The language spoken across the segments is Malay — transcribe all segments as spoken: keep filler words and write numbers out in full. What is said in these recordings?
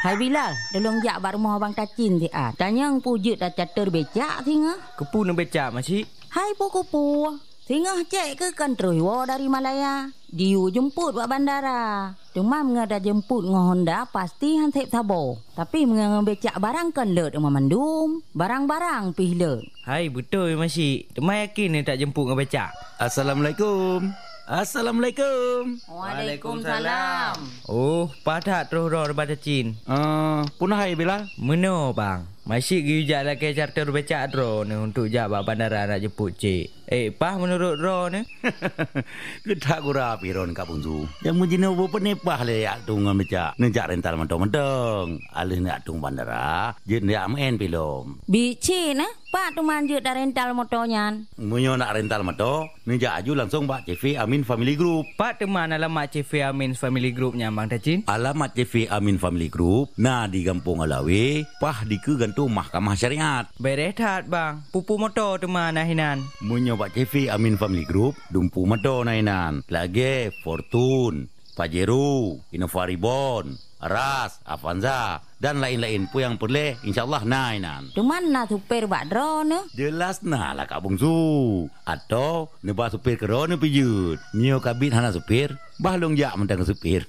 Hai Bilal, tolong jak bak rumah abang Tacin ti ah. Tanya ang pujut dah catur becak singa. Kepu nak becak masih. Hai puku-pu. Singa cek ke kan terus dari Malaya. Diu jemput buat bandara. Cuma mengadah jemput dengan Honda pasti hansip sabo. Tapi mengadah becak barang kan let dengan mandum. Barang-barang pih let. Hai betul masih. Temai yakin ni tak jemput dengan becak. Assalamualaikum. Assalamualaikum. Waalaikumsalam. Oh, padat terus roh daripada Cin. Uh, punah hai Bilal. Meno bang. Masih pergi ujak lagi charter becak ro ni untuk jak bak bandara nak jemput cik. Eh, pah menurut ro ni? Kita gura piron Kak Bungsu. Yang mujina ubo penepah le yak tung becak. Nejak rental mentong-mentong. Alih nak tung bandara, je nak main pilom. Bici nah, pak tu manjut dah rental motornya. Munyo nak rental motor, nejak aju langsung bak C V Amin Family Group. Pak teman alamat C V Amin Family Group nya Bang Tacin. Alamat C V Amin Family Group, nah di Kampung Alawi, pah di ke gantung Mahkamah Syariat. Berehat bang, pupu motor teman nahinan. Munyo bak C V Amin Family Group, dumpu motor nahinan. Lagi Fortune, Pajero, Innova Reborn, Aras, Avanza dan lain-lain pun yang perlu insyaAllah nahinan. Cuman nak supir bak drone. Jelas nah lah Kak Bungsu. Atau nebah supir kerana pijut. Nyo kabit hana supir, bahlong jak mentang supir.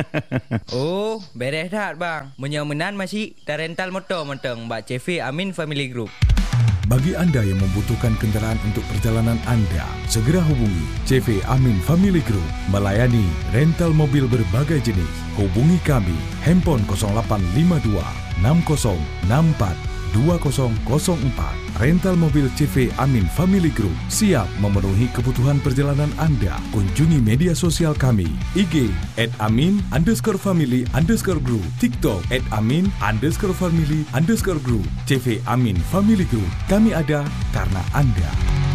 Oh, berehat bang. Menyomenan masih dah rental motor mentang bak C V Amin Family Group. Bagi anda yang membutuhkan kenderaan untuk perjalanan anda, segera hubungi C V Amin Family Group melayani rental mobil berbagai jenis. Hubungi kami handphone kosong lapan lima dua enam kosong enam empat dua kosong kosong empat. Rental mobil C V Amin Family Group siap memenuhi kebutuhan perjalanan anda. Kunjungi media sosial kami I G at amin underscore family underscore group, TikTok at amin underscore family underscore group. C V Amin Family Group, kami ada karena anda.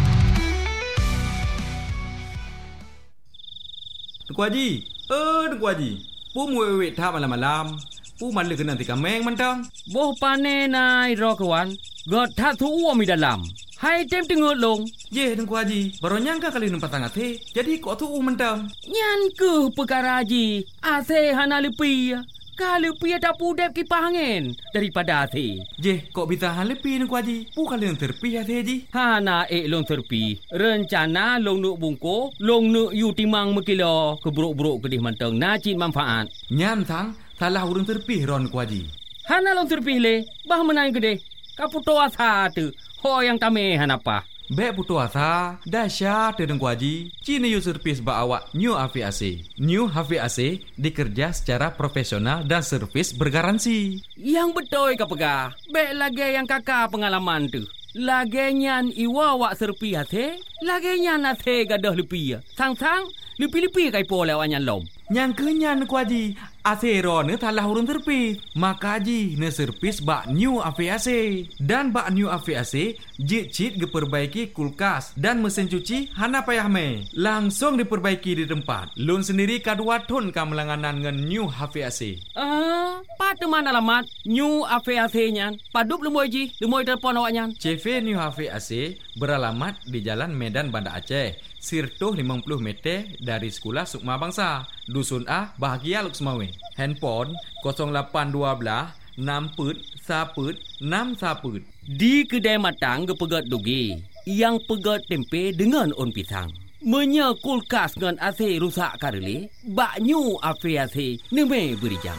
Tuku Haji, eh Tuku Haji, pu muwek tha malam-malam. Pu malu kena tika meng mentang. Boh pane nai ro kawan. God tha thu uo mi dalam. Hai tem tengok long. Ye Tuku Haji, baru nyangka kali numpat tangat he. Jadi kok thu mentang. Nyan ke perkara Haji. Ase hana lepi. Kalau pi ada pudep kipas angin daripada ase. Je, kok bisa hal lepi Tuku Haji. Pu kali yang terpi ase Haji. Hana ek long terpi. Rencana long nuk bungko, long nuk yu timang mekilo ke buruk-buruk kedih mentang nacin manfaat. Nyan sang salah urang terpih ron Tuku Haji. Hana long terpih le, bah menang gede. Kaputo asa tu. Ho yang tame hanapa. Bek putu asa, dahsyat Tuku Haji. Cina yu servis ba awak New H V A C. New H V A C dikerja secara profesional dan servis bergaransi. Yang betul ka pegah. Bek lagi yang kakak pengalaman tu. Lagi nyan iwa wak serpi hati. Lagi nyan hati gadah lepi. Sang-sang lepi-lepi kai po lewat nyan lom. Yang kenyan Tuku Haji. Asero ne talah urang terpih. Maka Haji ne servis bak New H V A C. Dan bak New H V A C jit-jit diperbaiki kulkas dan mesin cuci hana payah me. Langsung diperbaiki di tempat. Lun sendiri kadua ton kamelanganan dengan New H V A C. Ah, pat mana alamat New H V A C nyan? Padup lemoy Ji, lemoy telefon awak nyan. C V New H V A C beralamat di Jalan Medan Banda Aceh. Sirtuh lima puluh meter dari Sekolah Sukma Bangsa. Dusun A, Bahagia Luksmawe. Handphone kosong lapan dua enam put saput enam saput. Di kedai matang ke pegat dugi. Yang pegat tempe dengan on pisang. Menya kulkas dengan A C rusak karele. Bak New H V A C neme beri jam.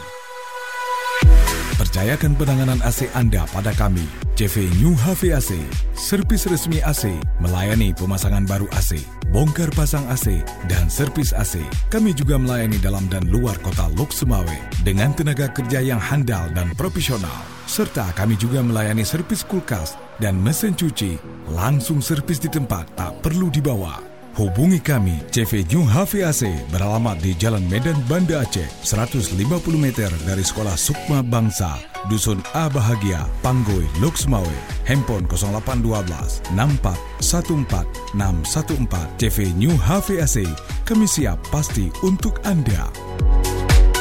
Percayakan penanganan A C anda pada kami. C V New H V A C, servis resmi A C, melayani pemasangan baru A C, bongkar pasang A C, dan servis A C. Kami juga melayani dalam dan luar kota Lok Sumawe dengan tenaga kerja yang handal dan profesional. Serta kami juga melayani servis kulkas dan mesin cuci. Langsung servis di tempat, tak perlu dibawa. Hubungi kami, C V New H V A C beralamat di Jalan Medan Banda Aceh, seratus lima puluh meter dari Sekolah Sukma Bangsa, Dusun A Bahagia, Panggoi, Lok Sumawe. Handphone kosong lapan dua enam empat satu empat enam satu empat. C V New H V A C, kami siap pasti untuk anda.